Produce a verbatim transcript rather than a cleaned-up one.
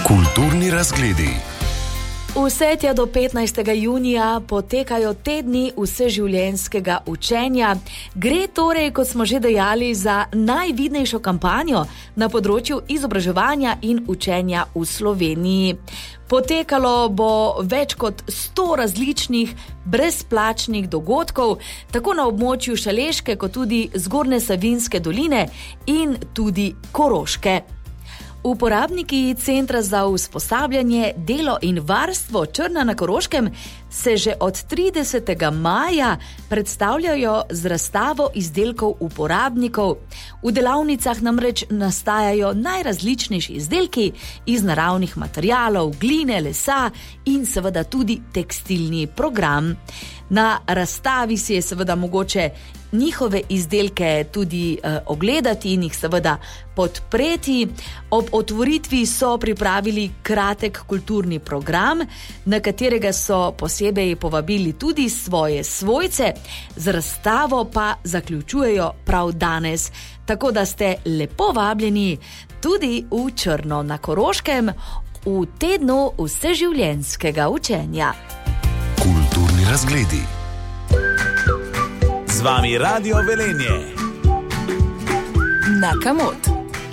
Kulturni razgledi. Vse tja do petnajstega junija potekajo tedni vseživljenjskega učenja. Gre torej, kot smo že dejali, za najvidnejšo kampanjo na področju izobraževanja in učenja v Sloveniji. Potekalo bo več kot sto različnih brezplačnih dogodkov, tako na območju Šaleške, kot tudi Zgornje Savinjske doline in tudi Koroške. Uporabniki Centra za usposabljanje, delo in varstvo Črna na Koroškem se že od tridesetega maja predstavljajo z razstavo izdelkov uporabnikov. V delavnicah namreč nastajajo najrazličnejši izdelki iz naravnih materialov, gline, lesa in seveda tudi tekstilni program. Na razstavi si je seveda mogoče njihove izdelke tudi eh, ogledati in jih seveda podpreti. Ob otvoritvi so pripravili kratek kulturni program, na katerega so posebej povabili tudi svoje svojce, z razstavo pa zaključujejo prav danes. Tako da ste lepo vabljeni tudi v Črno na Koroškem v tednu vseživljenjskega učenja. Kulturni razgledi. Z vami Radio Velenje. Na Kamot.